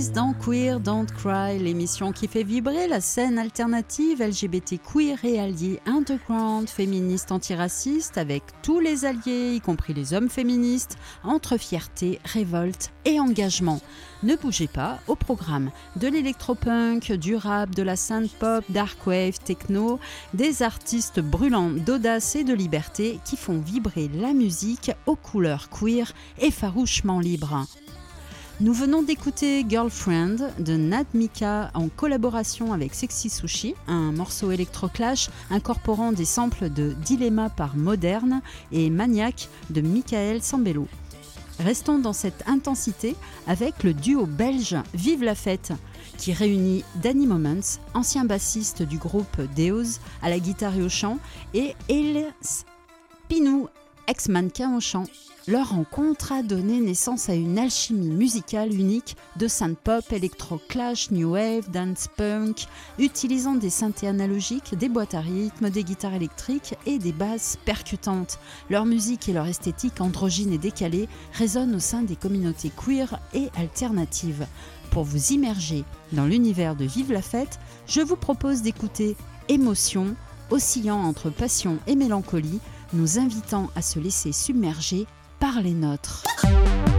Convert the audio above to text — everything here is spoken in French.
Dans Queer Don't Cry, l'émission qui fait vibrer la scène alternative LGBT queer et alliés underground, féministe antiraciste, avec tous les alliés, y compris les hommes féministes, entre fierté, révolte et engagement. Ne bougez pas, au programme de l'électropunk, du rap, de la synth-pop, dark wave, techno, des artistes brûlants d'audace et de liberté qui font vibrer la musique aux couleurs queer et farouchement libres. Nous venons d'écouter Girlfriend de Nat Mika en collaboration avec Sexy Sushi, un morceau électroclash incorporant des samples de Dilemma par Moderne et Maniac de Michael Sambello. Restons dans cette intensité avec le duo belge Vive la Fête qui réunit Danny Moments, ancien bassiste du groupe Deos à la guitare et au chant, et Elias Pinou, ex-mannequin au chant. Leur rencontre a donné naissance à une alchimie musicale unique de synth-pop, électro-clash, new wave, dance-punk, utilisant des synthés analogiques, des boîtes à rythme, des guitares électriques et des basses percutantes. Leur musique et leur esthétique androgyne et décalée résonnent au sein des communautés queer et alternatives. Pour vous immerger dans l'univers de Vive la Fête, je vous propose d'écouter Émotion, oscillant entre passion et mélancolie, nous invitant à se laisser submerger par les nôtres.